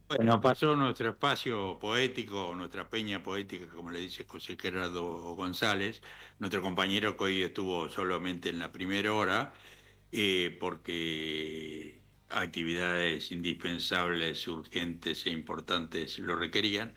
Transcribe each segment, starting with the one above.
Bueno, pasó nuestro espacio poético, nuestra peña poética, como le dice José Gerardo González, nuestro compañero que hoy estuvo solamente en la primera hora, porque actividades indispensables, urgentes e importantes lo requerían.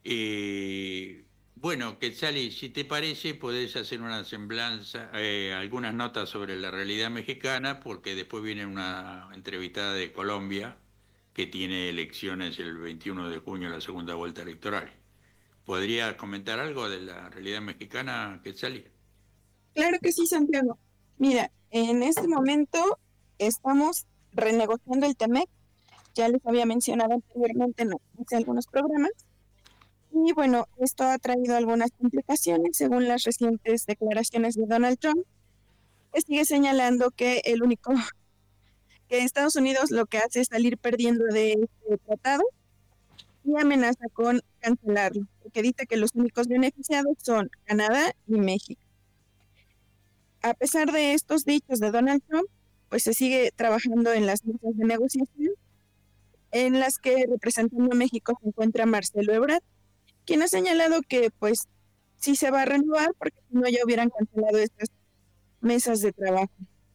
Bueno, Quetzali, si te parece, podés hacer una semblanza, algunas notas sobre la realidad mexicana, porque después viene una entrevistada de Colombia que tiene elecciones el 21 de junio, la segunda vuelta electoral. ¿Podrías comentar algo de la realidad mexicana, Quetzali? Claro que sí, Santiago. Mira, en este momento estamos renegociando el TEMEC, ya les había mencionado anteriormente hace algunos programas, y bueno, esto ha traído algunas complicaciones según las recientes declaraciones de Donald Trump, que sigue señalando que el único, que Estados Unidos lo que hace es salir perdiendo de este tratado y amenaza con cancelarlo, porque dice que los únicos beneficiados son Canadá y México. A pesar de estos dichos de Donald Trump, pues se sigue trabajando en las mesas de negociación, en las que representando a México se encuentra Marcelo Ebrard, quien ha señalado que pues sí se va a renovar porque si no ya hubieran cancelado estas mesas de trabajo.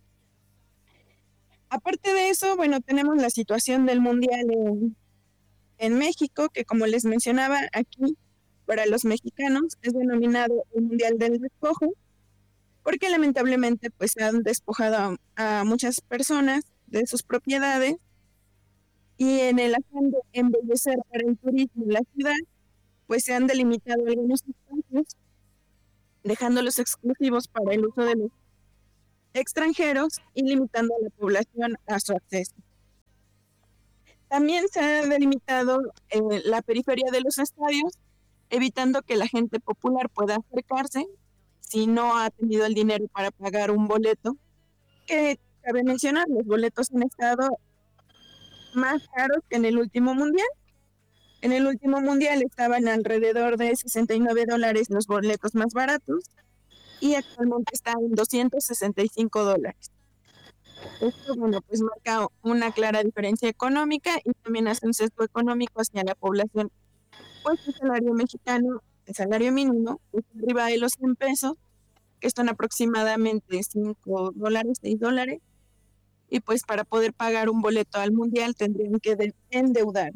Aparte de eso, bueno, tenemos la situación del Mundial en México, que como les mencionaba aquí, para los mexicanos es denominado el Mundial del Despojo, porque lamentablemente pues han despojado a muchas personas de sus propiedades y en el afán de embellecer para el turismo la ciudad, pues se han delimitado algunos espacios, dejándolos exclusivos para el uso de los extranjeros y limitando a la población a su acceso. También se ha delimitado la periferia de los estadios, evitando que la gente popular pueda acercarse si no ha tenido el dinero para pagar un boleto, que cabe mencionar, los boletos han estado más caros que en el último mundial. En el último mundial estaban alrededor de $69 los boletos más baratos y actualmente están en $265. Esto, bueno, pues marca una clara diferencia económica y también hace un sesgo económico hacia la población, pues el salario mexicano, el salario mínimo, es arriba de los 100 pesos, que son aproximadamente $5, $6, y pues para poder pagar un boleto al mundial tendrían que endeudar.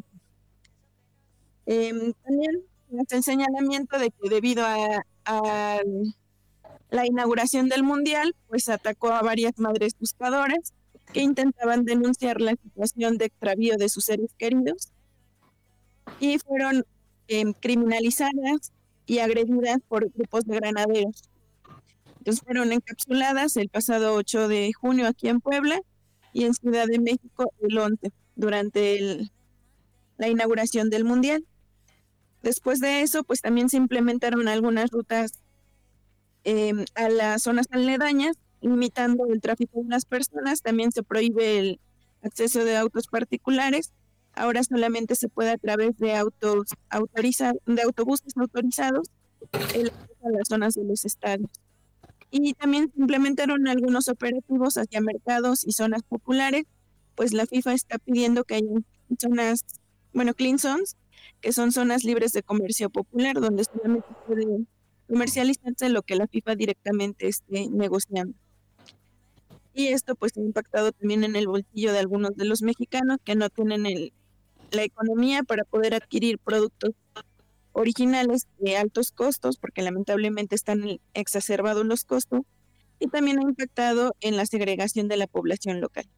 También hace el señalamiento de que debido a la inauguración del mundial, pues atacó a varias madres buscadoras que intentaban denunciar la situación de extravío de sus seres queridos y fueron criminalizadas y agredidas por grupos de granaderos. Entonces fueron encapsuladas el pasado 8 de junio aquí en Puebla y en Ciudad de México el 11 durante la inauguración del mundial. Después de eso, pues también se implementaron algunas rutas a las zonas aledañas, limitando el tráfico de las personas. También se prohíbe el acceso de autos particulares. Ahora solamente se puede a través de de autobuses autorizados el acceso a las zonas de los estadios. Y también se implementaron algunos operativos hacia mercados y zonas populares, pues la FIFA está pidiendo que haya zonas, bueno, clean zones, que son zonas libres de comercio popular, donde solamente puede comercializarse lo que la FIFA directamente esté negociando. Y esto pues ha impactado también en el bolsillo de algunos de los mexicanos que no tienen la economía para poder adquirir productos originales de altos costos, porque lamentablemente están exacerbados los costos, y también ha impactado en la segregación de la población local.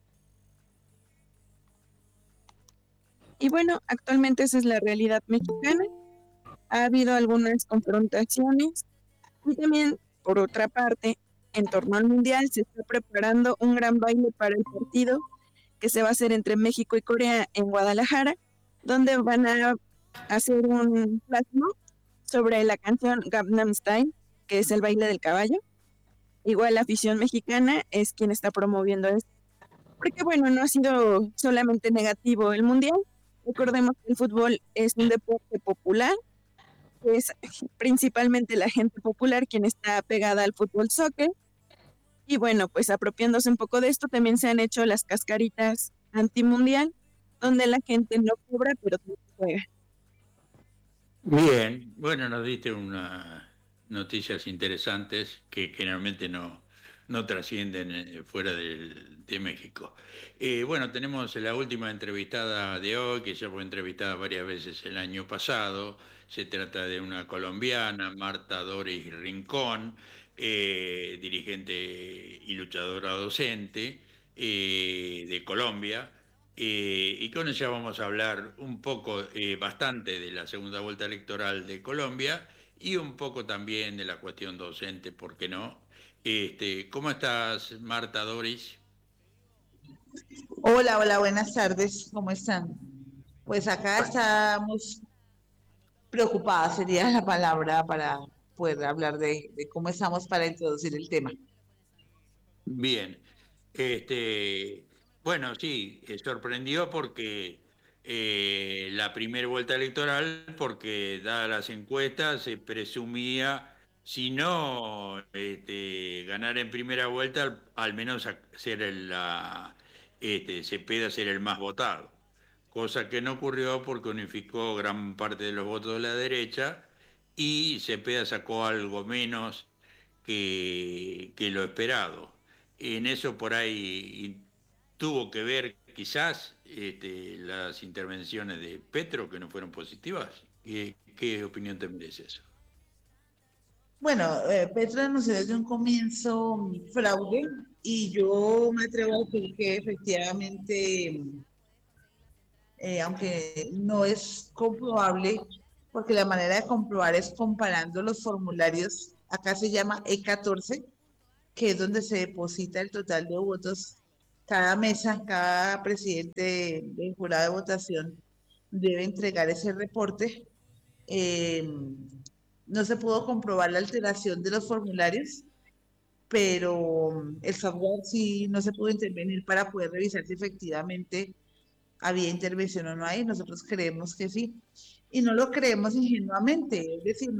Y bueno, actualmente esa es la realidad mexicana. Ha habido algunas confrontaciones y también, por otra parte, en torno al Mundial se está preparando un gran baile para el partido que se va a hacer entre México y Corea en Guadalajara, donde van a hacer un plasma sobre la canción Gangnam Style, que es el baile del caballo. Igual la afición mexicana es quien está promoviendo esto. Porque bueno, no ha sido solamente negativo el Mundial. Recordemos que el fútbol es un deporte popular, es principalmente la gente popular quien está pegada al fútbol soccer. Y bueno, pues apropiándose un poco de esto, también se han hecho las cascaritas antimundial, donde la gente no cobra, pero juega. Bien, bueno, nos diste unas noticias interesantes que generalmente no trascienden fuera de México. Bueno, tenemos la última entrevistada de hoy, que ya fue entrevistada varias veces el año pasado. Se trata de una colombiana, Marta Doris Rincón, dirigente y luchadora docente de Colombia. Y con ella vamos a hablar un poco, bastante de la segunda vuelta electoral de Colombia y un poco también de la cuestión docente, ¿por qué no? ¿Cómo estás, Marta Doris? Hola, hola, buenas tardes, ¿cómo están? Pues acá Bueno, estamos preocupadas, sería la palabra para poder hablar de cómo estamos para introducir el tema. bien. Este, bueno, sí, sorprendió porque la primera vuelta electoral, porque dadas las encuestas, se presumía, si no ganar en primera vuelta, al menos ser Cepeda ser el más votado. Cosa que no ocurrió porque unificó gran parte de los votos de la derecha y Cepeda sacó algo menos que lo esperado. En eso por ahí tuvo que ver quizás las intervenciones de Petro que no fueron positivas. ¿Qué opinión te merece eso? Bueno, Petro anunció desde un comienzo fraude y yo me atrevo a decir que efectivamente, aunque no es comprobable, porque la manera de comprobar es comparando los formularios, acá se llama E14, que es donde se deposita el total de votos. Cada mesa, cada presidente del jurado de votación debe entregar ese reporte. Eh, no se pudo comprobar la alteración de los formularios, pero el software sí no se pudo intervenir para poder revisar si efectivamente había intervención o no hay. Nosotros creemos que sí. Y no lo creemos ingenuamente, es decir,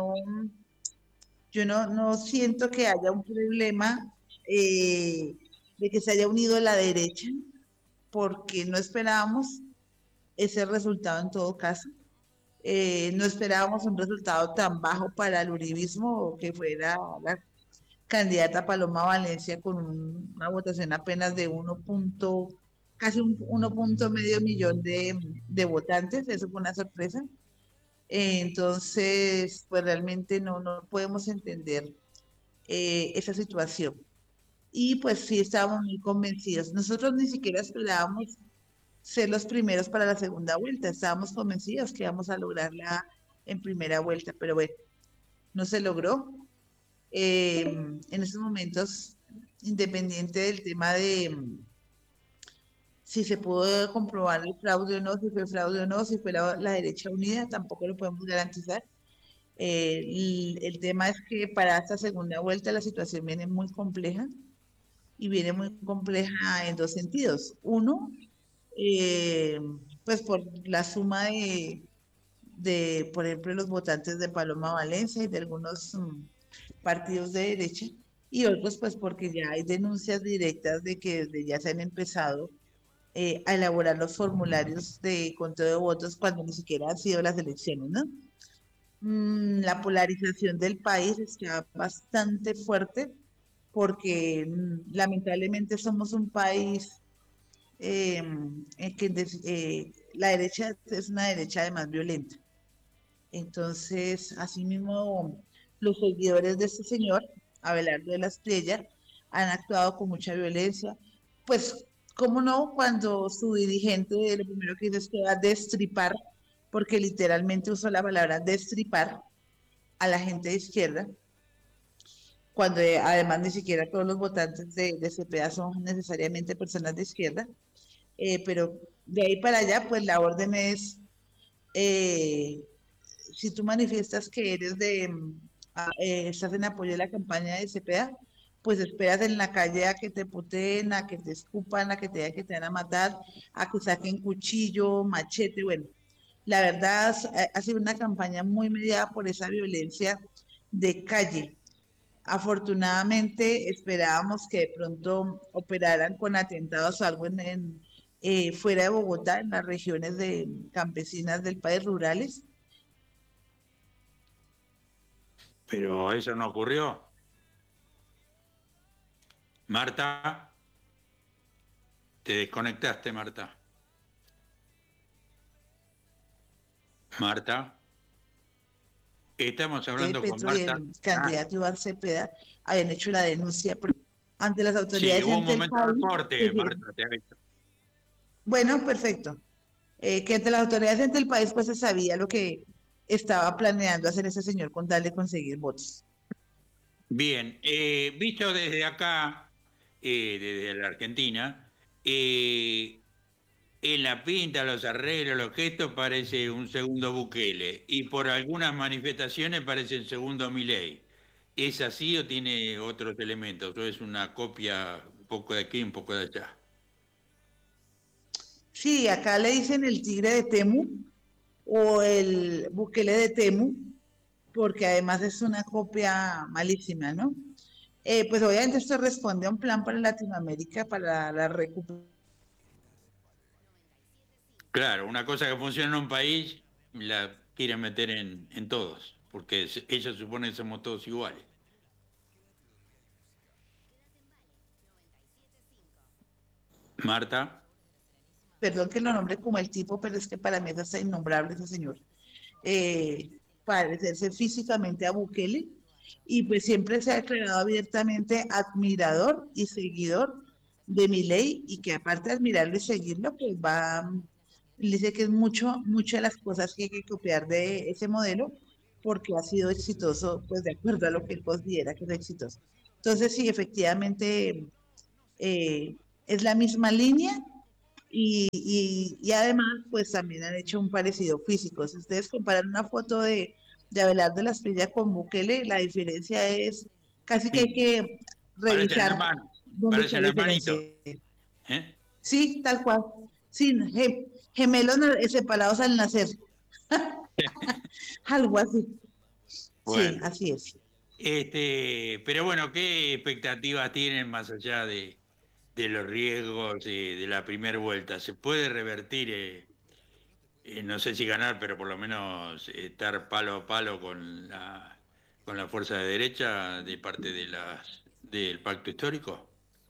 yo no siento que haya un problema de que se haya unido la derecha, porque no esperábamos ese resultado en todo caso. No esperábamos un resultado tan bajo para el uribismo o que fuera la candidata Paloma Valencia con una votación apenas de casi un 1,5 millón de votantes. Eso fue una sorpresa. Entonces, pues realmente no podemos entender esa situación. Y pues sí, estábamos muy convencidos. Nosotros ni siquiera esperábamos ser los primeros para la segunda vuelta. Estábamos convencidos que íbamos a lograrla en primera vuelta, pero bueno, no se logró. En estos momentos, independiente del tema de si se pudo comprobar el fraude o no, si fue fraude o no, si fue la derecha unida, tampoco lo podemos garantizar. El tema es que para esta segunda vuelta la situación viene muy compleja y viene muy compleja en dos sentidos. Uno, eh, pues por la suma por ejemplo, los votantes de Paloma Valencia y de algunos partidos de derecha, y otros pues porque ya hay denuncias directas de que desde ya se han empezado a elaborar los formularios de conteo de votos cuando ni siquiera han sido las elecciones, ¿no? La polarización del país está bastante fuerte porque lamentablemente somos un país en que la derecha es una derecha además violenta. Entonces, asimismo, los seguidores de este señor, Abelardo de la Estrella, han actuado con mucha violencia. Pues, ¿cómo no? Cuando su dirigente lo primero que dice es que va a destripar, porque literalmente usó la palabra destripar a la gente de izquierda, cuando además ni siquiera todos los votantes de CPA son necesariamente personas de izquierda, pero de ahí para allá, pues la orden es, eh, si tú manifiestas que eres estás en apoyo de la campaña de CPA, pues esperas en la calle a que te puteen, a que te escupan, a que te digan que te van a matar, a que saquen cuchillo, machete, bueno. La verdad ha sido una campaña muy mediada por esa violencia de calle. Afortunadamente esperábamos que de pronto operaran con atentados o algo fuera de Bogotá, en las regiones campesinas del país, rurales. Pero eso no ocurrió. Marta, te desconectaste, Marta. Marta, estamos hablando con Petro y Marta. el candidato Iván Cepeda habían hecho la denuncia ante las Sí, autoridades y hubo un ante el momento de país. corte, Marta, te aviso. Bueno, perfecto. Que ante las autoridades y ante el país pues se sabía lo que estaba planeando hacer ese señor con tal de conseguir votos. Bien, visto desde acá, desde la Argentina, en la pinta, los arreglos, los gestos parece un segundo Bukele y por algunas manifestaciones parece el segundo Milei. ¿Es así o tiene otros elementos? ¿O es una copia un poco de aquí, un poco de allá? Sí, acá le dicen el tigre de Temu o el Bukele de Temu, porque además es una copia malísima, ¿no? Pues obviamente esto responde a un plan para Latinoamérica, para la recuperación. Claro, una cosa que funciona en un país la quieren meter en todos, porque ellos suponen que somos todos iguales. Marta, Perdón que lo nombre como el tipo, pero es que para mí es hasta innombrable ese señor. eh, Parecerse físicamente a Bukele y pues siempre se ha declarado abiertamente admirador y seguidor de Milei y que aparte de admirarlo y seguirlo, pues dice que es mucho de las cosas que hay que copiar de ese modelo porque ha sido exitoso, pues de acuerdo a lo que él considera que es exitoso. Entonces, sí, efectivamente, es la misma línea y además, pues también han hecho un parecido físico. Si ustedes comparan una foto de Abelardo de la Espriella con Bukele, la diferencia es casi que hay sí, que parecen revisar hermanos, dónde está parecen la diferencia. hermanitos. ¿Eh? Sí, tal cual. Sí, gemelos separados al nacer. Algo así. Sí, Bueno, así es. pero bueno, ¿qué expectativas tienen más allá de los riesgos de la primera vuelta? ¿Se puede revertir, no sé si ganar, pero por lo menos estar palo a palo con la fuerza de derecha de parte del pacto histórico?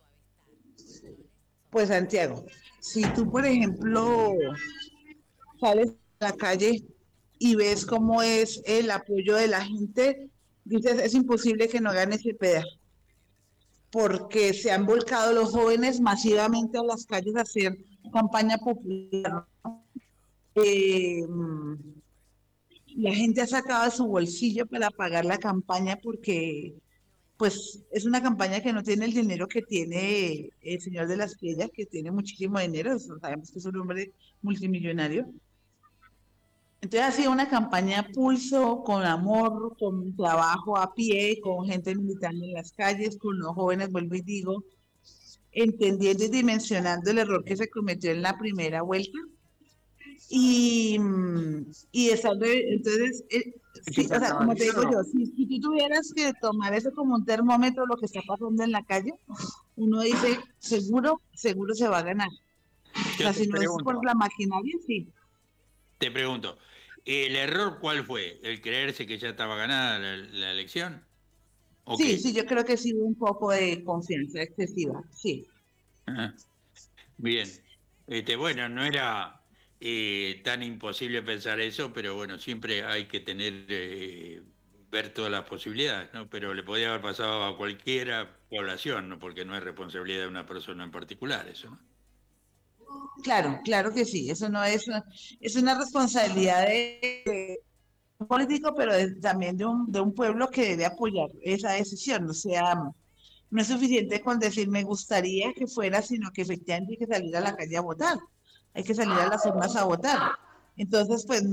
Pues Santiago, si tú, por ejemplo, sales a la calle y ves cómo es el apoyo de la gente, dices, es imposible que no gane ese pedazo, porque se han volcado los jóvenes masivamente a las calles a hacer campaña popular. Eh, la gente ha sacado de su bolsillo para pagar la campaña porque pues es una campaña que no tiene el dinero que tiene el señor de las Piedras, que tiene muchísimo dinero, sabemos que es un hombre multimillonario. Entonces ha sido una campaña a pulso, con amor, con trabajo a pie, con gente militando en las calles, con los jóvenes, vuelvo y digo, entendiendo y dimensionando el error que se cometió en la primera vuelta. Y, entonces, sí, o sea, como te digo yo, si tú tuvieras que tomar eso como un termómetro, lo que está pasando en la calle, uno dice, seguro se va a ganar. O Yo sea, si no es por la maquinaria, sí. te pregunto, ¿el error cuál fue? ¿El creerse que ya estaba ganada la elección? ¿O Sí, qué? sí, yo creo que sí hubo un poco de confianza excesiva, sí. Ah, bien. Bueno, no era tan imposible pensar eso, pero bueno, siempre hay que tener, ver todas las posibilidades, ¿no? Pero le podía haber pasado a cualquiera población, ¿no? Porque no es responsabilidad de una persona en particular eso, ¿no? Claro, claro que sí. Eso no es una responsabilidad de un político, pero también de un pueblo que debe apoyar esa decisión. O sea, no es suficiente con decir me gustaría que fuera, sino que efectivamente hay que salir a la calle a votar. Hay que salir a las urnas a votar. Entonces, pues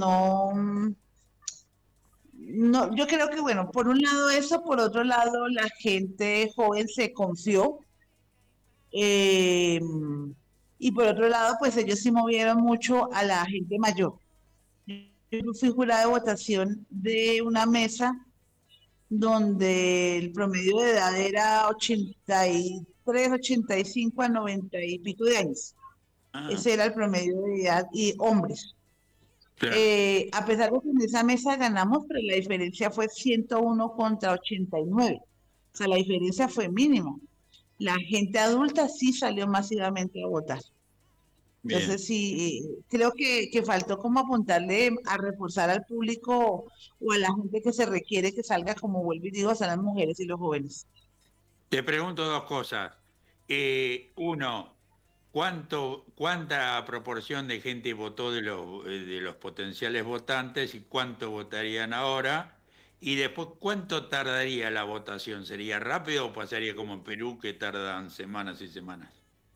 no, yo creo que bueno, por un lado eso, por otro lado la gente joven se confió. eh, y por otro lado, pues ellos sí movieron mucho a la gente mayor. Yo fui jurada de votación de una mesa donde el promedio de edad era 83, 85 a 90 y pico de años. Ah, Ese era el promedio de edad y hombres. claro. A pesar de que en esa mesa ganamos, pero la diferencia fue 101 contra 89. O sea, la diferencia fue mínima. La gente adulta sí salió masivamente a votar. Bien. Entonces, sí, creo que faltó como apuntarle a reforzar al público o a la gente que se requiere que salga, como vuelvo y digo, son las mujeres y los jóvenes. Te pregunto dos cosas. Uno, ¿cuánta proporción de gente votó de los potenciales votantes y cuánto votarían ahora? Y después, ¿cuánto tardaría la votación? ¿Sería rápido o pasaría como en Perú, que tardan semanas y semanas?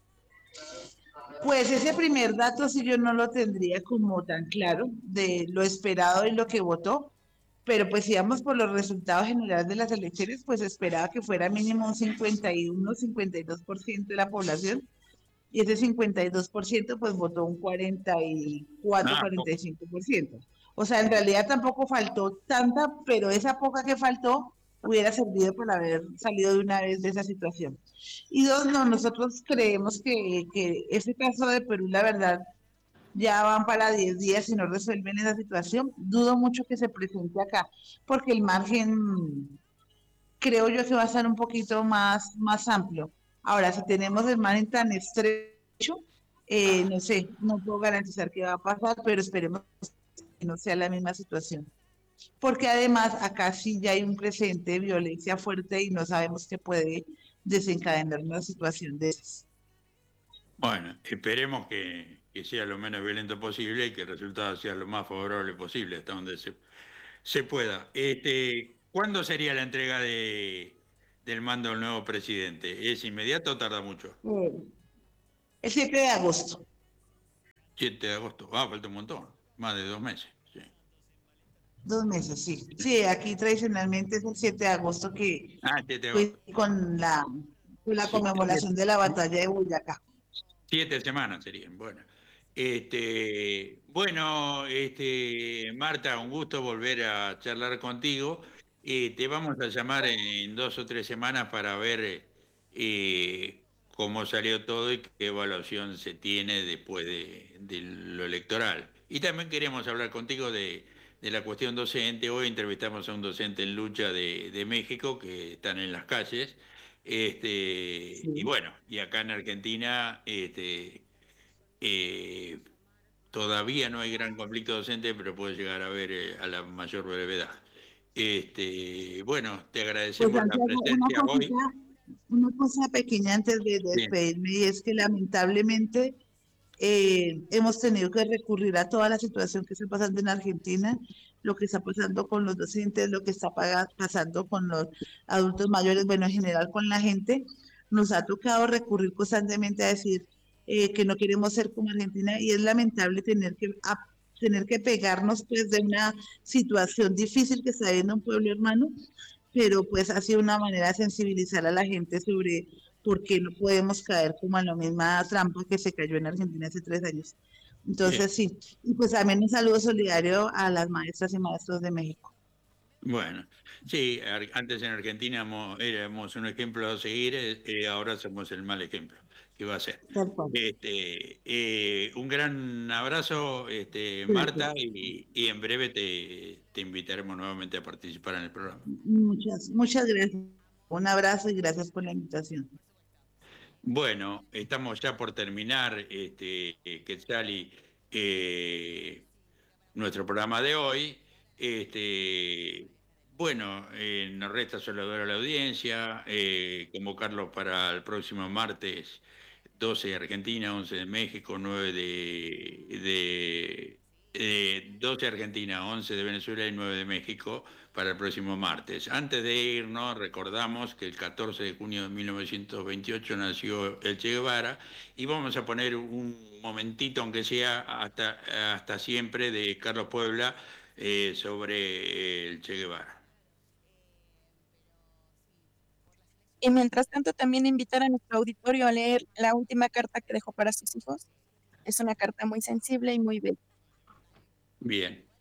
Pues ese primer dato sí yo no lo tendría como tan claro de lo esperado y lo que votó, pero pues si vamos por los resultados generales de las elecciones, pues esperaba que fuera mínimo un 51, 52% de la población y ese 52% pues votó un 44, Ah, poco. 45%. O sea, en realidad tampoco faltó tanta, pero esa poca que faltó hubiera servido para haber salido de una vez de esa situación. Y dos, no, nosotros creemos que este caso de Perú, la verdad, ya van para 10 días y no resuelven esa situación. Dudo mucho que se presente acá, porque el margen creo yo que va a estar un poquito más amplio. Ahora, si tenemos el margen tan estrecho, no sé, no puedo garantizar qué va a pasar, pero esperemos que no sea la misma situación. Porque además acá sí ya hay un presente de violencia fuerte y no sabemos qué puede desencadenar una situación de esas. Bueno, esperemos que sea lo menos violento posible y que el resultado sea lo más favorable posible, hasta donde se pueda. ¿Cuándo sería la entrega del mando al nuevo presidente? ¿Es inmediato o tarda mucho? El 7 de agosto, 7 de agosto. Ah, falta un montón. Más de 2 meses. Sí. 2 meses, sí. Sí, aquí tradicionalmente es el 7 de agosto que Ah, 7 de fue agosto. con la Sí, conmemoración de la batalla de Boyacá. 7 semanas serían. Bueno. Bueno, Marta, un gusto volver a charlar contigo. Te vamos a llamar en 2 o 3 semanas para ver cómo salió todo y qué evaluación se tiene después de lo electoral. Y también queremos hablar contigo de la cuestión docente. Hoy entrevistamos a un docente en lucha de México que están en las calles. Y Sí. bueno, y acá en Argentina, eh, todavía no hay gran conflicto docente, pero puede llegar a haber a la mayor brevedad. Bueno, te Pues agradecemos la Santiago, presencia hoy. una cosa pequeña antes de Bien, despedirme, y es que lamentablemente hemos tenido que recurrir a toda la situación que está pasando en Argentina, lo que está pasando con los docentes, lo que está pasando con los adultos mayores, bueno, en general con la gente. Nos ha tocado recurrir constantemente a decir que no queremos ser como Argentina y es lamentable tener que pegarnos pues de una situación difícil que está viviendo un pueblo hermano, pero pues ha sido una manera de sensibilizar a la gente sobre por qué no podemos caer como en la misma trampa que se cayó en Argentina hace 3 años. bien. Entonces, sí, y pues también un saludo solidario a las maestras y maestros de México. Bueno, sí, antes en Argentina éramos un ejemplo a seguir, ahora somos el mal ejemplo. ¿Qué va a ser? Tal cual. Un gran abrazo, Marta, Gracias. y en breve te invitaremos nuevamente a participar en el programa. Muchas gracias. Un abrazo y gracias por la invitación. Bueno, estamos ya por terminar, Quetzali, nuestro programa de hoy. Bueno, nos resta saludar a la audiencia, convocarlos para el próximo martes, 12 de Argentina, 11 de México, 9 12 de Argentina, 11 de Venezuela y 9 de México para el próximo martes. Antes de irnos, recordamos que el 14 de junio de 1928 nació el Che Guevara y vamos a poner un momentito, aunque sea hasta siempre, de Carlos Puebla sobre el Che Guevara. Y mientras tanto, también invitar a nuestro auditorio a leer la última carta que dejó para sus hijos. Es una carta muy sensible y muy bella. Bien.